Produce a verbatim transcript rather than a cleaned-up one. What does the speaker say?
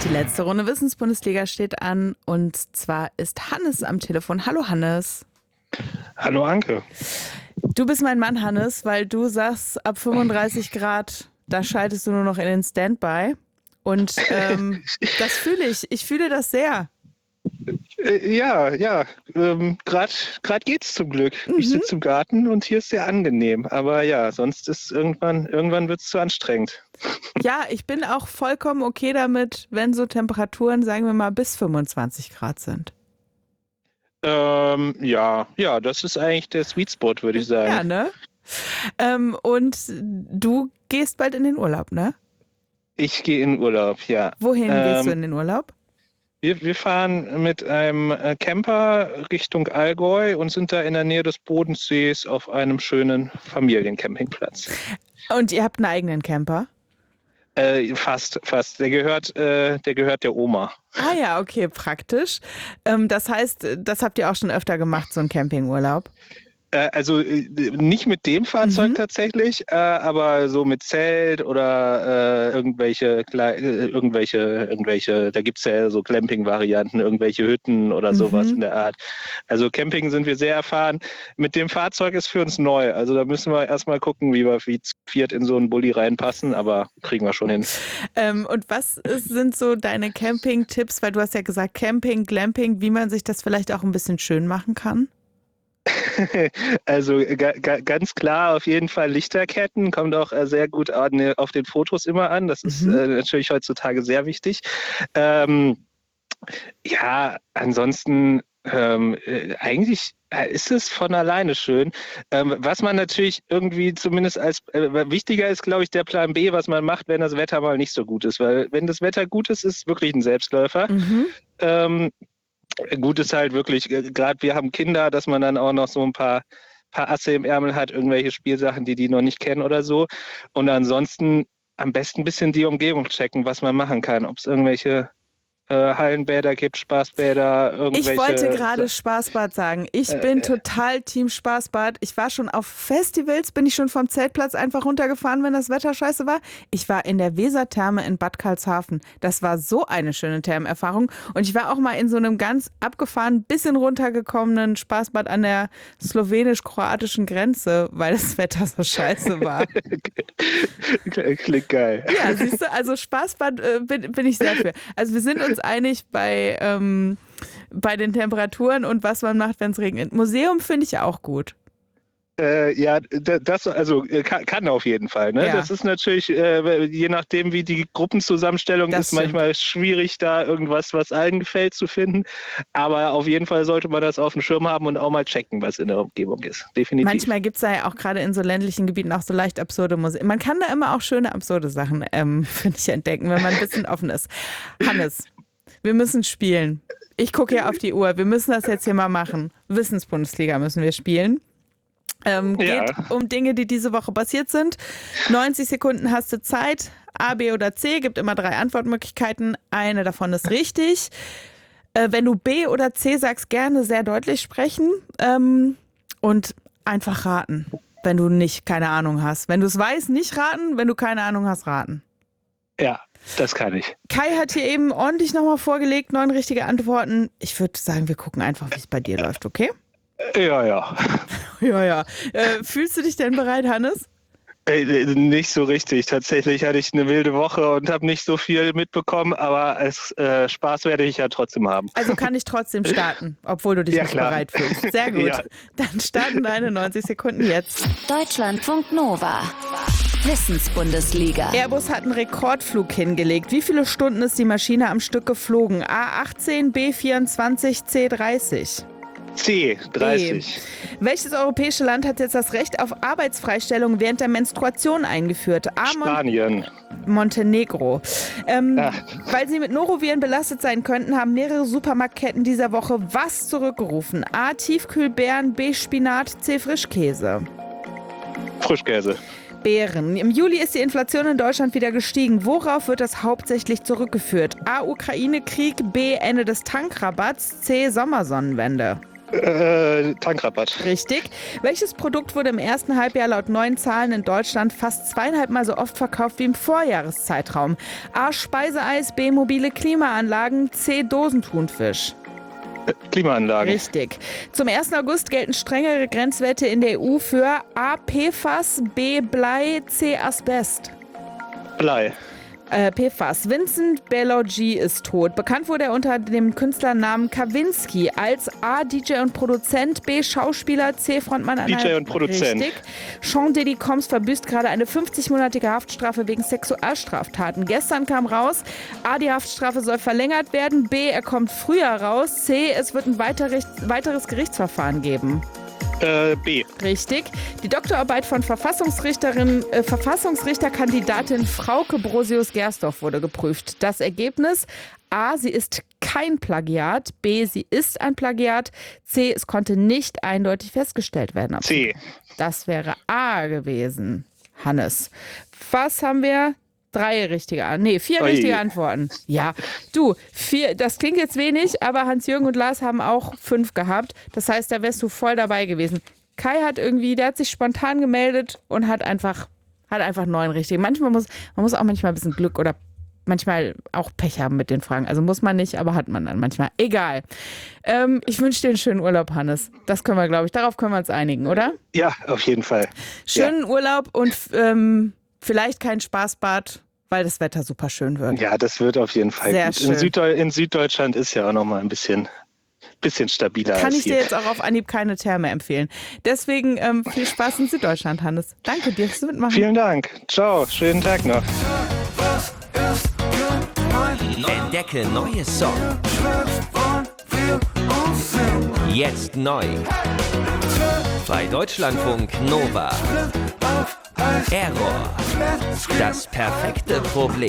Die letzte Runde Wissensbundesliga steht an und zwar ist Hannes am Telefon. Hallo Hannes. Hallo Anke. Du bist mein Mann, Hannes, weil du sagst, ab fünfunddreißig Grad, da schaltest du nur noch in den Standby. Und ähm, das fühle ich. Ich fühle das sehr. Ja, ja, ähm, gerade geht's zum Glück. Mhm. Ich sitze im Garten und hier ist sehr angenehm. Aber ja, sonst ist irgendwann, irgendwann wird es zu anstrengend. Ja, ich bin auch vollkommen okay damit, wenn so Temperaturen, sagen wir mal, bis fünfundzwanzig Grad sind. Ähm, ja, ja, das ist eigentlich der Sweet Spot, würde ich sagen. Ja, ne? Ähm, und du gehst bald in den Urlaub, ne? Ich gehe in Urlaub, ja. Wohin ähm, gehst du in den Urlaub? Wir, wir fahren mit einem Camper Richtung Allgäu und sind da in der Nähe des Bodensees auf einem schönen Familiencampingplatz. Und ihr habt einen eigenen Camper? Äh, fast, fast. Der gehört, äh, der gehört der Oma. Ah ja, okay, praktisch. Ähm, das heißt, das habt ihr auch schon öfter gemacht, so einen Campingurlaub? Also nicht mit dem Fahrzeug mhm. tatsächlich, äh, aber so mit Zelt oder äh, irgendwelche, äh, irgendwelche, irgendwelche, da gibt es ja so Glamping-Varianten, irgendwelche Hütten oder mhm. sowas in der Art. Also Camping sind wir sehr erfahren. Mit dem Fahrzeug ist für uns neu. Also da müssen wir erstmal gucken, wie wir wie zu viert in so einen Bulli reinpassen, aber kriegen wir schon hin. Ähm, und was ist, sind so deine Camping-Tipps? Weil du hast ja gesagt, Camping, Glamping, wie man sich das vielleicht auch ein bisschen schön machen kann? Also ga, ga, ganz klar auf jeden Fall Lichterketten, kommt auch äh, sehr gut an, auf den Fotos immer an. Das ist mhm. äh, natürlich heutzutage sehr wichtig. Ähm, ja, ansonsten ähm, äh, eigentlich ist es von alleine schön. Ähm, was man natürlich irgendwie zumindest als äh, wichtiger ist, glaube ich, der Plan B, was man macht, wenn das Wetter mal nicht so gut ist. Weil wenn das Wetter gut ist, ist es wirklich ein Selbstläufer. Mhm. Ähm, Gut ist halt wirklich, gerade wir haben Kinder, dass man dann auch noch so ein paar, paar Asse im Ärmel hat, irgendwelche Spielsachen, die die noch nicht kennen oder so. Und ansonsten am besten ein bisschen die Umgebung checken, was man machen kann. Ob es irgendwelche äh, Hallenbäder gibt, Spaßbäder, irgendwelche... Ich wollte gerade Spaßbad sagen. Ich äh, bin total Team Spaßbad. Ich war schon auf Festivals, bin ich schon vom Zeltplatz einfach runtergefahren, wenn das Wetter scheiße war. Ich war in der Wesertherme in Bad Karlshafen. Das war so eine schöne Thermenerfahrung. Und ich war auch mal in so einem ganz abgefahren, bisschen runtergekommenen Spaßbad an der slowenisch-kroatischen Grenze, weil das Wetter so scheiße war. Klingt geil. Ja, siehst du, also Spaßbad äh, bin, bin ich sehr für. Also wir sind uns einig bei, ähm, bei den Temperaturen und was man macht, wenn es regnet. Museum finde ich auch gut. Äh, ja, das also kann, kann auf jeden Fall. Ne? Ja. Das ist natürlich, äh, je nachdem, wie die Gruppenzusammenstellung das ist, stimmt. Manchmal schwierig, da irgendwas, was allen gefällt, zu finden. Aber auf jeden Fall sollte man das auf dem Schirm haben und auch mal checken, was in der Umgebung ist. Definitiv. Manchmal gibt es da ja auch gerade in so ländlichen Gebieten auch so leicht absurde Musik. Man kann da immer auch schöne, absurde Sachen, ähm, finde ich, entdecken, wenn man ein bisschen offen ist. Hannes, wir müssen spielen. Ich gucke ja auf die Uhr. Wir müssen das jetzt hier mal machen. Wissensbundesliga müssen wir spielen. Ähm, geht ja. um Dinge, die diese Woche passiert sind. neunzig Sekunden hast du Zeit. A, B oder C, gibt immer drei Antwortmöglichkeiten. Eine davon ist richtig. Äh, wenn du B oder C sagst, gerne sehr deutlich sprechen ähm, und einfach raten, wenn du nicht keine Ahnung hast. Wenn du es weißt, nicht raten. Wenn du keine Ahnung hast, raten. Ja, das kann ich. Kai hat hier eben ordentlich nochmal vorgelegt, neun richtige Antworten. Ich würde sagen, wir gucken einfach, wie es bei dir läuft, okay? Ja, ja. Ja, ja. Äh, fühlst du dich denn bereit, Hannes? Äh, nicht so richtig. Tatsächlich hatte ich eine wilde Woche und habe nicht so viel mitbekommen, aber als äh, Spaß werde ich ja trotzdem haben. Also kann ich trotzdem starten, obwohl du dich ja, nicht klar. bereit fühlst. Sehr gut. Ja. Dann starten deine neunzig Sekunden jetzt. Deutschlandfunk Nova. Wissensbundesliga. Airbus hat einen Rekordflug hingelegt. Wie viele Stunden ist die Maschine am Stück geflogen? A achtzehn, B vierundzwanzig, C dreißig. C, dreißig. E. Welches europäische Land hat jetzt das Recht auf Arbeitsfreistellung während der Menstruation eingeführt? A. Spanien. Montenegro. Ähm, weil sie mit Noroviren belastet sein könnten, haben mehrere Supermarktketten dieser Woche was zurückgerufen? A. Tiefkühlbeeren, B. Spinat, C. Frischkäse. Frischkäse. Beeren. Im Juli ist die Inflation in Deutschland wieder gestiegen. Worauf wird das hauptsächlich zurückgeführt? A. Ukraine-Krieg, B. Ende des Tankrabatts, C. Sommersonnenwende. Äh, Tankrabatt. Richtig. Welches Produkt wurde im ersten Halbjahr laut neuen Zahlen in Deutschland fast zweieinhalb Mal so oft verkauft wie im Vorjahreszeitraum? A. Speiseeis, B. mobile Klimaanlagen, C. Dosenthunfisch. Äh, Klimaanlagen. Richtig. Zum ersten August gelten strengere Grenzwerte in der E U für A. P F A S, B. Blei, C. Asbest. Blei. Äh, P F A S. Vincent Belloggi ist tot. Bekannt wurde er unter dem Künstlernamen Kavinsky als A. D J und Produzent, B. Schauspieler, C. Frontmann einer... D J und Produzent. Richtig. Sean Diddy Combs verbüßt gerade eine fünfzig-monatige Haftstrafe wegen Sexualstraftaten. Gestern kam raus, A. Die Haftstrafe soll verlängert werden, B. Er kommt früher raus, C. Es wird ein weiteres, weiteres Gerichtsverfahren geben. Äh, B. Richtig. Die Doktorarbeit von Verfassungsrichterin, äh, Verfassungsrichterkandidatin Frauke Brosius-Gersdorf wurde geprüft. Das Ergebnis: A. Sie ist kein Plagiat. B. Sie ist ein Plagiat. C. Es konnte nicht eindeutig festgestellt werden. C. Das wäre A gewesen. Hannes. Was haben wir? Drei richtige Antworten. Nee, vier Oi. richtige Antworten. Ja, du, vier, das klingt jetzt wenig, aber Hans-Jürgen und Lars haben auch fünf gehabt. Das heißt, da wärst du voll dabei gewesen. Kai hat irgendwie, der hat sich spontan gemeldet und hat einfach, hat einfach neun richtige. Manchmal muss, man muss auch manchmal ein bisschen Glück oder manchmal auch Pech haben mit den Fragen. Also muss man nicht, aber hat man dann manchmal. Egal. Ähm, ich wünsche dir einen schönen Urlaub, Hannes. Das können wir, glaube ich, darauf können wir uns einigen, oder? Ja, auf jeden Fall. Schönen Ja. Urlaub und ähm, vielleicht kein Spaßbad, weil das Wetter super schön wird. Ja, das wird auf jeden Fall Sehr gut. schön. In, Süddeu- in Süddeutschland ist ja auch noch mal ein bisschen, bisschen stabiler Kann als ich dir hier. jetzt auch auf Anhieb keine Therme empfehlen. Deswegen ähm, viel Spaß in Süddeutschland, Hannes. Danke dir fürs Mitmachen. Vielen Dank. Ciao. Schönen Tag noch. Entdecke neue Songs. Jetzt neu. Bei Deutschlandfunk Nova. Error. Das perfekte Problem.